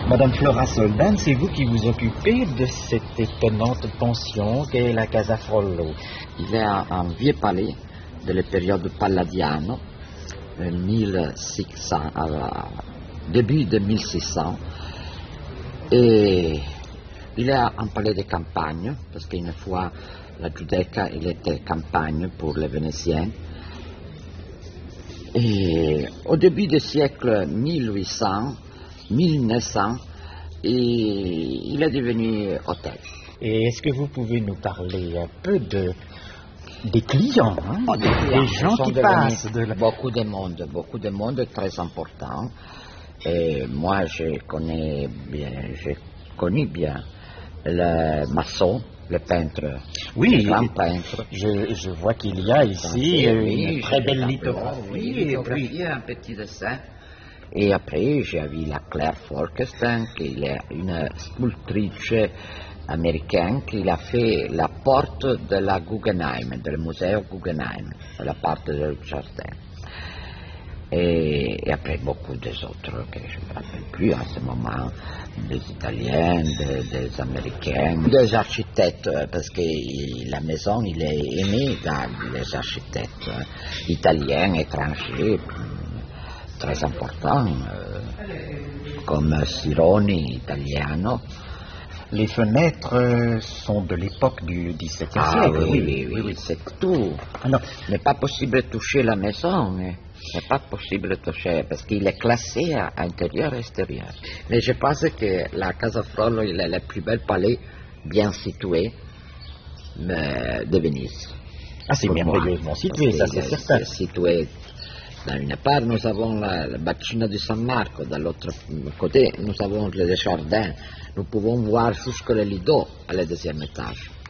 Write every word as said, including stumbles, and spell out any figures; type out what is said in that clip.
Madame Flora Soldan, c'est vous qui vous occupez de cette étonnante pension qu'est la Casa Frollo. Il est un, un vieux palais de la période palladiano, mille six cents, à, début de mille six cents. Et il est un palais de campagne, parce qu'une fois la Giudecca, il était campagne pour les Vénitiens. Et au début du siècle mille huit cents, mille neuf cents, et il est devenu hôtel. Et est-ce que vous pouvez nous parler un peu de, des clients, hein, oh, des, clients, des gens qui passent de la... Beaucoup de monde, beaucoup de monde très important. Et moi, je connais bien, j'ai connu bien le maçon, le peintre, oui, le grand peintre. Je, je vois qu'il y a ici et, une oui, très belle lithographie. Oui, lithographie, et puis un petit dessin. Et après, j'ai vu la Claire Folkestone, qui est une sculptrice américaine qui a fait la porte de la Guggenheim, du musée Guggenheim, la porte du jardin. Et, et après, beaucoup des autres que je ne me rappelle plus à ce moment, des Italiens, des, des Américains, des architectes, parce que la maison, il est aimé dans les architectes italiens, étrangers, très importants, euh, comme Sironi, italiano. Les fenêtres sont de l'époque du dix-septième Ah, siècle. oui, oui, oui, oui, c'est tout. Ah, non. Il n'est pas possible de toucher la maison. Il n'est pas possible de toucher parce qu'il est classé à intérieur et extérieur. Mais je pense que la Casa Frollo il est le plus bel palais bien situé de Venise. Ah, c'est merveilleusement situé, ça c'est certain. C'est situé. Dans une part, nous avons la, la bacchina de San Marco, de l'autre côté, nous avons les jardins. Nous pouvons voir jusque le Lido à la deuxième étage.